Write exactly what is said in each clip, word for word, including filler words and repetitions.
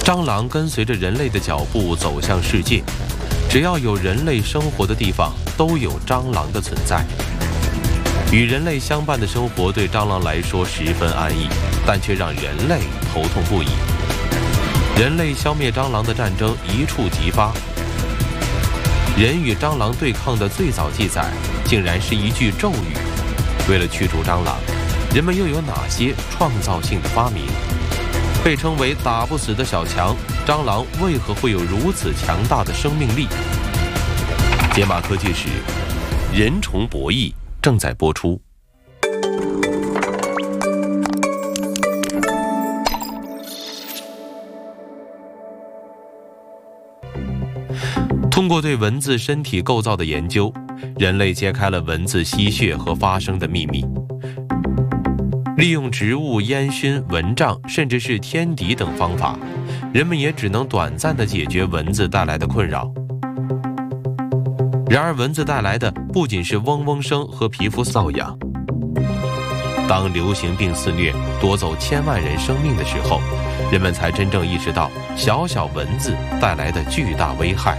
蟑螂跟随着人类的脚步走向世界，只要有人类生活的地方，都有蟑螂的存在。与人类相伴的生活对蟑螂来说十分安逸，但却让人类头痛不已。人类消灭蟑螂的战争一触即发。人与蟑螂对抗的最早记载，竟然是一句咒语。为了驱逐蟑螂，人们又有哪些创造性的发明？被称为打不死的小强，蟑螂为何会有如此强大的生命力？解码科技史，人虫博弈正在播出。通过对蚊子身体构造的研究，人类揭开了蚊子吸血和发声的秘密。利用植物烟熏、蚊帐，甚至是天敌等方法，人们也只能短暂地解决蚊子带来的困扰。然而，蚊子带来的不仅是嗡嗡声和皮肤瘙痒。当流行病肆虐，夺走千万人生命的时候，人们才真正意识到小小蚊子带来的巨大危害。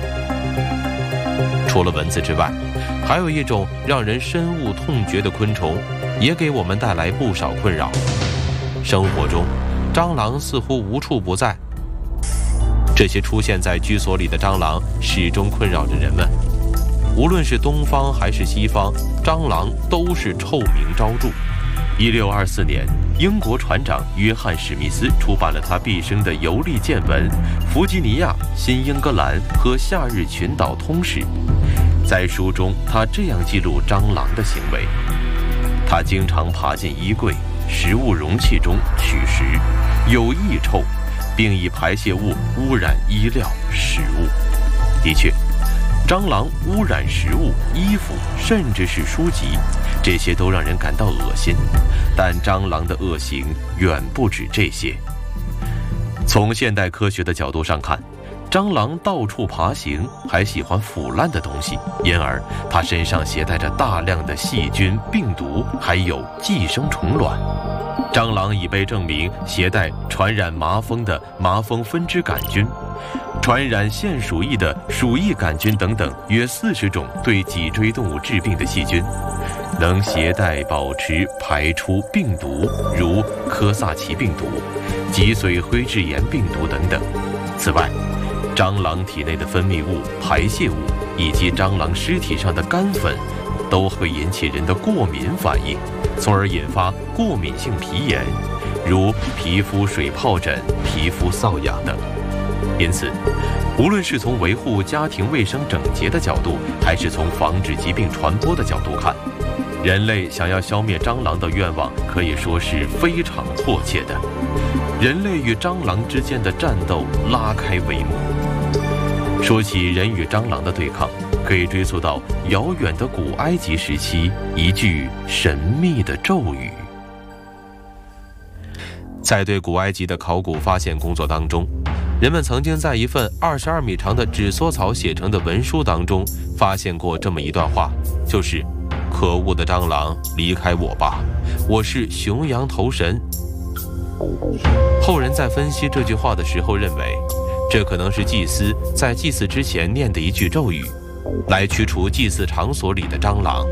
除了蚊子之外，还有一种让人深恶痛绝的昆虫，也给我们带来不少困扰。生活中，蟑螂似乎无处不在。这些出现在居所里的蟑螂始终困扰着人们。无论是东方还是西方，蟑螂都是臭名昭著。一六二四年，英国船长约翰史密斯出版了他毕生的游历见闻《弗吉尼亚、新英格兰和夏日群岛通史》。在书中，他这样记录蟑螂的行为：它经常爬进衣柜、食物容器中取食，有异臭，并以排泄物污染衣料、食物。的确，蟑螂污染食物、衣服，甚至是书籍，这些都让人感到恶心。但蟑螂的恶行远不止这些。从现代科学的角度上看，蟑螂到处爬行，还喜欢腐烂的东西，因而它身上携带着大量的细菌、病毒，还有寄生虫卵。蟑螂已被证明携带传染麻风的麻风分支杆菌，传染腺鼠疫的鼠疫杆菌等等约四十种对脊椎动物致病的细菌，能携带、保持、排出病毒，如科萨奇病毒、脊髓灰质炎病毒等等。此外，蟑螂体内的分泌物、排泄物以及蟑螂尸体上的干粉，都会引起人的过敏反应，从而引发过敏性皮炎，如皮肤水疱疹、皮肤瘙痒等。因此，无论是从维护家庭卫生整洁的角度，还是从防止疾病传播的角度看，人类想要消灭蟑螂的愿望可以说是非常迫切的。人类与蟑螂之间的战斗拉开帷幕。说起人与蟑螂的对抗，可以追溯到遥远的古埃及时期一句神秘的咒语。在对古埃及的考古发现工作当中，人们曾经在一份二十二米长的纸梭草写成的文书当中发现过这么一段话，就是“可恶的蟑螂，离开我吧，我是熊羊头神”。后人在分析这句话的时候认为，这可能是祭司在祭祀之前念的一句咒语，来驱除祭祀场所里的蟑螂。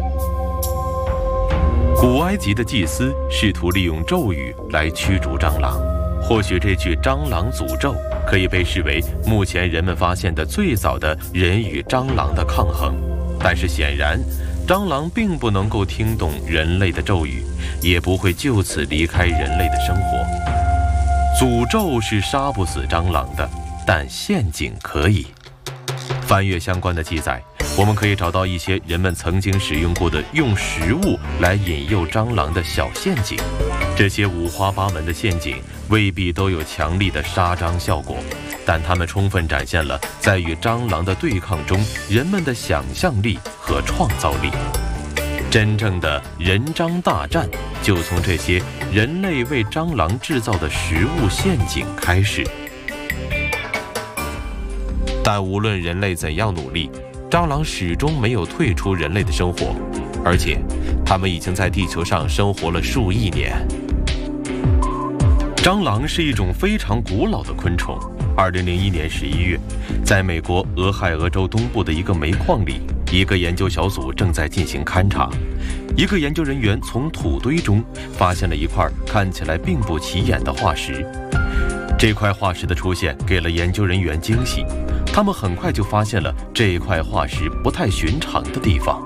古埃及的祭司试图利用咒语来驱逐蟑螂，或许这句蟑螂诅咒可以被视为目前人们发现的最早的人与蟑螂的抗衡。但是显然，蟑螂并不能够听懂人类的咒语，也不会就此离开人类的生活。诅咒是杀不死蟑螂的，但陷阱可以。翻阅相关的记载，我们可以找到一些人们曾经使用过的用食物来引诱蟑螂的小陷阱。这些五花八门的陷阱未必都有强力的杀蟑效果，但它们充分展现了在与蟑螂的对抗中人们的想象力和创造力。真正的人蟑大战就从这些人类为蟑螂制造的食物陷阱开始。但无论人类怎样努力，蟑螂始终没有退出人类的生活，而且它们已经在地球上生活了数亿年。 蟑螂是一种非常古老的昆虫。二零零一年十一月，在美国俄亥俄州东部的一个煤矿里，一个研究小组正在进行勘察。一个研究人员从土堆中发现了一块看起来并不起眼的化石。这块化石的出现给了研究人员惊喜，他们很快就发现了这块化石不太寻常的地方。